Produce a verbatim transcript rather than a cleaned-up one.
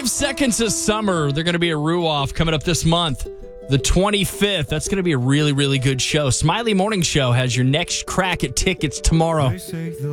Five Seconds of Summer. They're going to be a Rue-Off coming up this month, the twenty-fifth. That's going to be a really, really good show. Smiley Morning Show has your next crack at tickets tomorrow.